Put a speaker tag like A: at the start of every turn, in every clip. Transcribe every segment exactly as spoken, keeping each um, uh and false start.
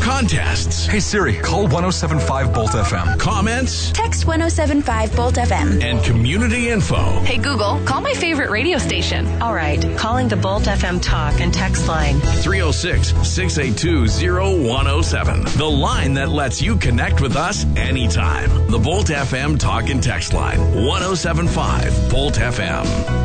A: contests.
B: Hey Siri, call one oh seven point five Bolt F M.
A: Comments.
C: Text one oh seven point five Bolt F M.
A: And community info.
D: Hey Google, call my favorite radio station.
E: All right, calling the Bolt F M talk and text line.
A: three oh six, six eight two, oh one oh seven. The line that lets you connect with us anytime. The Bolt F M talk and text line. one oh seven point five Bolt F M.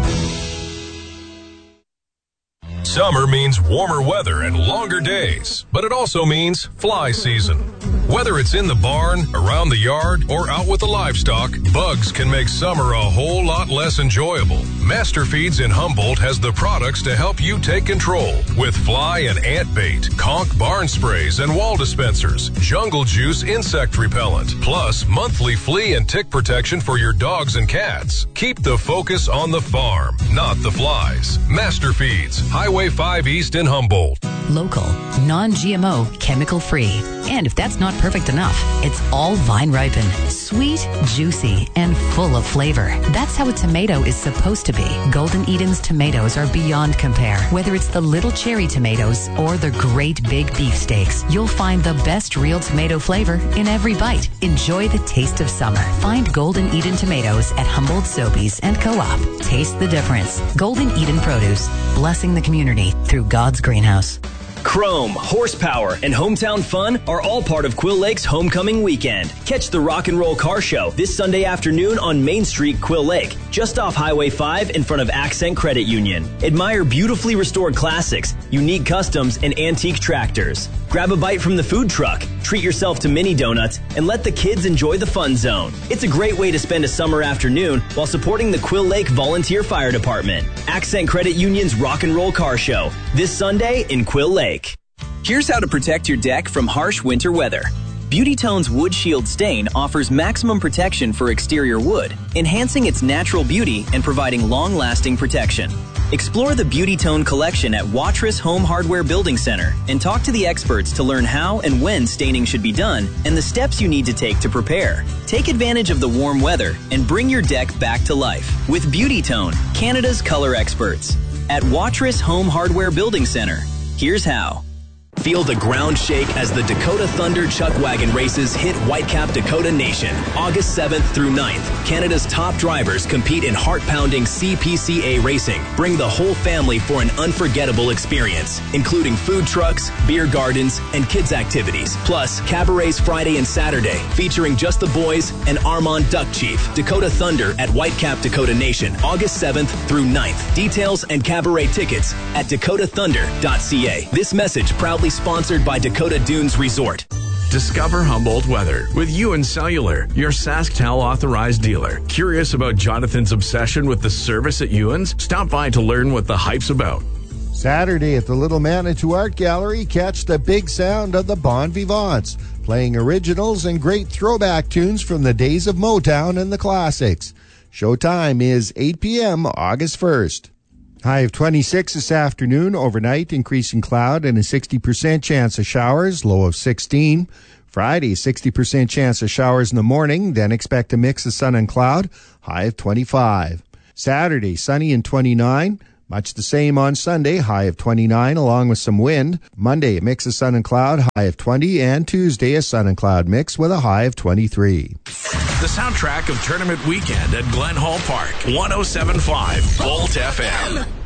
F: Summer means warmer weather and longer days, but it also means fly season. Whether it's in the barn, around the yard, or out with the livestock, bugs can make summer a whole lot less enjoyable. Master Feeds in Humboldt has the products to help you take control with fly and ant bait, conch barn sprays and wall dispensers, Jungle Juice insect repellent, plus monthly flea and tick protection for your dogs and cats. Keep the focus on the farm, not the flies. Master Feeds, Highway five East in Humboldt.
G: Local, non-G M O, chemical-free. And if that's not perfect enough, it's all vine ripened, sweet, juicy, and full of flavor. That's how a tomato is supposed to be. Golden Eden's tomatoes are beyond compare. Whether it's the little cherry tomatoes or the great big beefsteaks, you'll find the best real tomato flavor in every bite. Enjoy the taste of summer. Find Golden Eden tomatoes at Humboldt Sobeys and Co-op. Taste the difference. Golden Eden Produce, blessing the community through God's greenhouse.
H: Chrome, Horsepower, and Hometown Fun are all part of Quill Lake's Homecoming Weekend. Catch the Rock and Roll Car Show this Sunday afternoon on Main Street, Quill Lake, just off Highway five in front of Accent Credit Union. Admire beautifully restored classics, unique customs, and antique tractors. Grab a bite from the food truck, treat yourself to mini donuts, and let the kids enjoy the fun zone. It's a great way to spend a summer afternoon while supporting the Quill Lake Volunteer Fire Department. Accent Credit Union's Rock and Roll Car Show this Sunday in Quill Lake. Here's how to protect your deck from harsh winter weather. Beauty Tone's Wood Shield Stain offers maximum protection for exterior wood, enhancing its natural beauty and providing long-lasting protection. Explore the Beauty Tone collection at Watrous Home Hardware Building Center and talk to the experts to learn how and when staining should be done and the steps you need to take to prepare. Take advantage of the warm weather and bring your deck back to life with Beauty Tone, Canada's color experts. At Watrous Home Hardware Building Center, here's how. Feel the ground shake as the Dakota Thunder Chuck Wagon races hit Whitecap, Dakota Nation, August seventh through ninth. Canada's top drivers compete in heart-pounding C P C A racing. Bring the whole family for an unforgettable experience, including food trucks, beer gardens, and kids' activities. Plus, cabarets Friday and Saturday, featuring Just the Boys and Armand Duck Chief. Dakota Thunder at Whitecap, Dakota Nation, August seventh through ninth. Details and cabaret tickets at dakota thunder dot c a. This message proudly sponsored by Dakota Dunes Resort.
A: Discover Humboldt weather with Ewan Cellular, your SaskTel authorized dealer. Curious about Jonathan's obsession with the service at Ewan's? Stop by to learn what the hype's about.
I: Saturday at the Little Manitou Art Gallery, catch the big sound of the Bon Vivants, playing originals and great throwback tunes from the days of Motown and the classics. Showtime is eight p.m. August first. High of twenty-six this afternoon. Overnight, increasing cloud and a sixty percent chance of showers. Low of sixteen. Friday, sixty percent chance of showers in the morning. Then expect a mix of sun and cloud. High of twenty-five. Saturday, sunny and twenty-nine. Much the same on Sunday. High of twenty-nine along with some wind. Monday, a mix of sun and cloud. High of twenty. And Tuesday, a sun and cloud mix with a high of twenty-three.
A: The soundtrack of Tournament Weekend at Glen Hall Park. one oh seven point five Bolt F M.